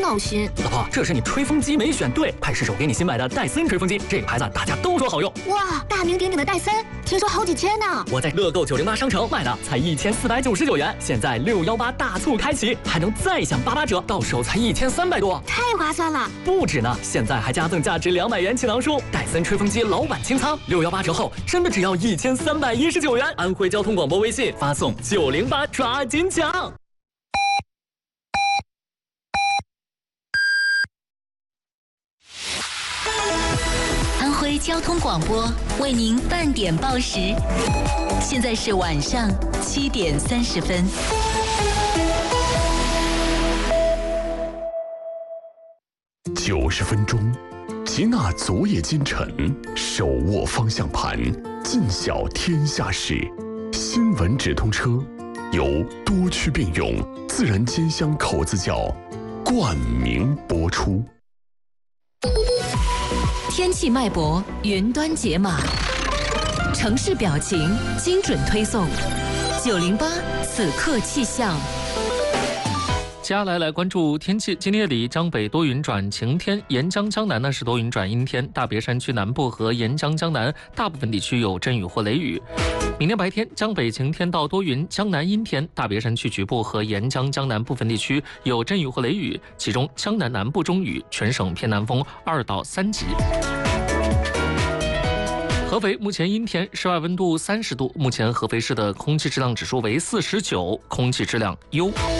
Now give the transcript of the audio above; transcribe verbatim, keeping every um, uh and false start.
闹心。 老婆，这是你吹风机没选对，派失手给你新买的戴森吹风机，这个牌子大家都说好用。 哇，大名鼎鼎的戴森，听说好几千呢。 我在乐购九零八商城买的，才一千四百九十九元，现在六幺八大促开启，还能再享八八折，到手才一千三百多， 太划算了。 不止呢，现在还加赠价值两百元气囊书，戴森吹风机老板清仓，六幺八折后真的只要一千三百一十九元。安徽交通广播微信发送九零八抓紧抢。 安徽交通广播为您半点报时，现在是晚上七点三十分。 九十分钟，吉娜昨夜今晨，手握方向盘，尽晓天下事。新闻直通车由多区并用自然煎香口子窖冠名播出。 天气脉搏，云端解码，城市表情，精准推送。九零八此刻气象。 接下来来关注天气，今天夜里江北多云转晴天，沿江江南呢是多云转阴天，大别山区南部和沿江江南大部分地区有阵雨或雷雨。明天白天江北晴天到多云，江南阴天，大别山区局部和沿江江南部分地区有阵雨或雷雨，其中江南南部中雨，全省偏南风二到三级。合肥目前阴天，室外温度三十度，目前合肥市的空气质量指数为四十九，空气质量优。